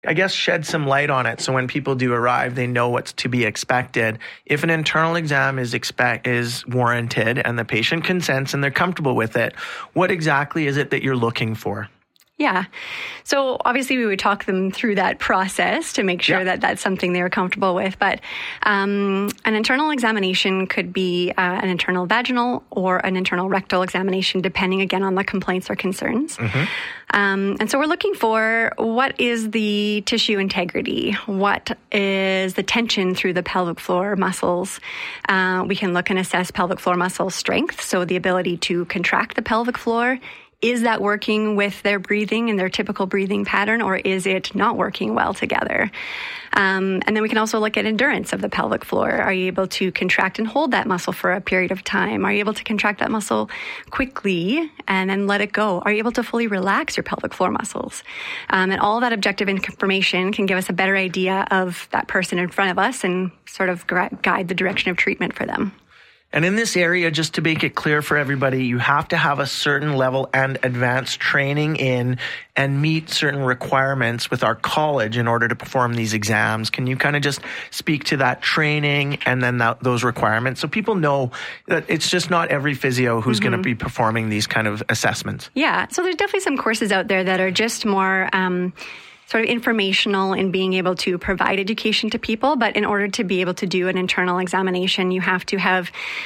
I guess, shed some light on it so when people do arrive, they know what's to be expected. If an internal exam is warranted and the patient consents and they're comfortable with it, what exactly is it that you're looking for? Yeah. So obviously we would talk them through that process to make sure that that's something they're comfortable with. But an internal examination could be an internal vaginal or an internal rectal examination, depending again on the complaints or concerns. Mm-hmm. And so we're looking for what is the tissue integrity? What is the tension through the pelvic floor muscles? We can look and assess pelvic floor muscle strength, so the ability to contract the pelvic floor. Is that working with their breathing and their typical breathing pattern, or is it not working well together? And then we can also look at endurance of the pelvic floor. Are you able to contract and hold that muscle for a period of time? Are you able to contract that muscle quickly and then let it go? Are you able to fully relax your pelvic floor muscles? And all that objective information can give us a better idea of that person in front of us and sort of guide the direction of treatment for them. And in this area, just to make it clear for everybody, you have to have a certain level and advanced training in and meet certain requirements with our college in order to perform these exams. Can you kind of just speak to that training and then those requirements so people know that it's just not every physio who's going to be performing these kind of assessments? Yeah, so there's definitely some courses out there that are just more sort of informational in being able to provide education to people. But in order to be able to do an internal examination, you have to have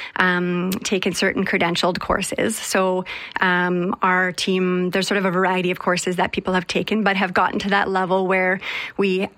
taken certain credentialed courses. So our team, there's sort of a variety of courses that people have taken, but have gotten to that level where we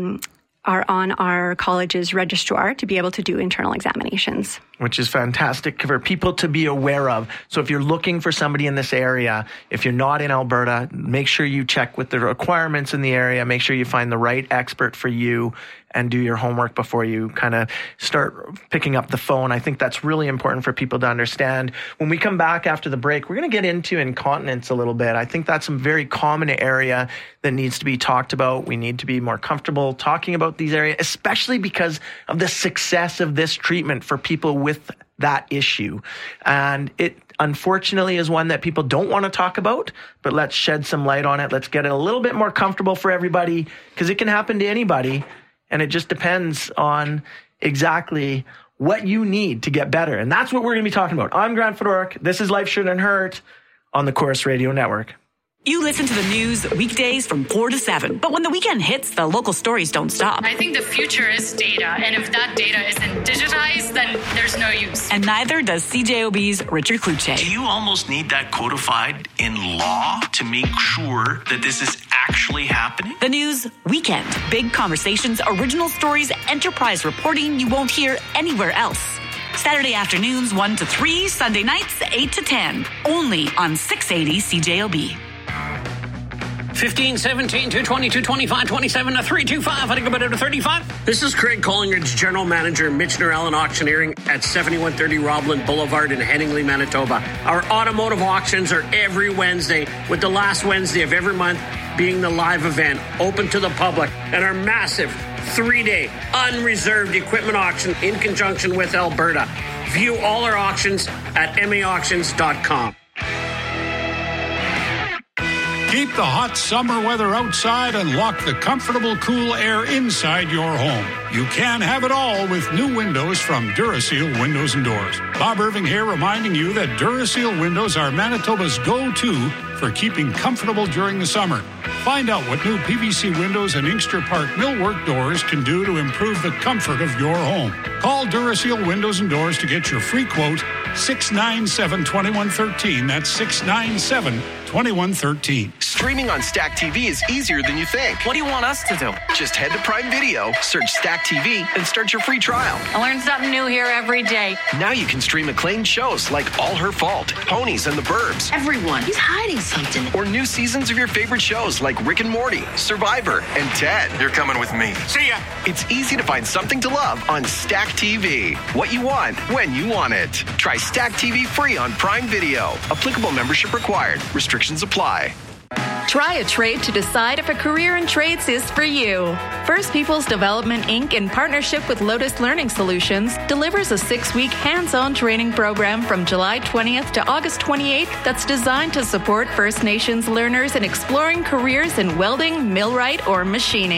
are on our college's registrar to be able to do internal examinations. Which is fantastic for people to be aware of. So if you're looking for somebody in this area, if you're not in Alberta, make sure you check with the requirements in the area. Make sure you find the right expert for you and do your homework before you kind of start picking up the phone. I think that's really important for people to understand. When we come back after the break, we're going to get into incontinence a little bit. I think that's a very common area that needs to be talked about. We need to be more comfortable talking about these areas, especially because of the success of this treatment for people with that issue. And it unfortunately is one that people don't want to talk about, but let's shed some light on it. Let's get it a little bit more comfortable for everybody, because it can happen to anybody. And it just depends on exactly what you need to get better. And that's what we're going to be talking about. I'm Grant Fedoruk. This is Life Shouldn't Hurt on the Corus Radio Network. You listen to the news weekdays from 4 to 7. But when the weekend hits, the local stories don't stop. I think the future is data. And if that data isn't digitized, then there's no use. And neither does CJOB's Richard Kluche. Do you almost need that codified in law to make sure that this is actually happening? The news weekend. Big conversations, original stories, enterprise reporting you won't hear anywhere else. Saturday afternoons 1 to 3, Sunday nights 8 to 10. Only on 680 CJOB. 15, 17, 220, 225, 27, 325. I think about it to 35. This is Craig Collingridge, General Manager, Michener Allen Auctioneering at 7130 Robland Boulevard in Henningley, Manitoba. Our automotive auctions are every Wednesday, with the last Wednesday of every month being the live event, open to the public, and our massive 3-day unreserved equipment auction in conjunction with Alberta. View all our auctions at maauctions.com. Keep the hot summer weather outside and lock the comfortable, cool air inside your home. You can have it all with new windows from Duraseal Windows and Doors. Bob Irving here, reminding you that Duraseal windows are Manitoba's go-to for keeping comfortable during the summer. Find out what new PVC windows and Inkster Park millwork doors can do to improve the comfort of your home. Call Duraseal Windows and Doors to get your free quote, 697-2113. That's 697-2113. Streaming on Stack TV is easier than you think. What do you want us to do? Just head to Prime Video, search Stack TV, and start your free trial. I learn something new here every day. Now you can stream acclaimed shows like All Her Fault, Ponies and the Burbs. Everyone, he's hiding something. Or new seasons of your favorite shows like Rick and Morty, Survivor, and Ted. You're coming with me. See ya. It's easy to find something to love on Stack TV. What you want, when you want it. Try Stack TV free on Prime Video. Applicable membership required. Restrictions apply. Try a trade to decide if a career in trades is for you. First Peoples Development, Inc., in partnership with Lotus Learning Solutions, delivers a 6-week hands-on training program from July 20th to August 28th that's designed to support First Nations learners in exploring careers in welding, millwright, or machining.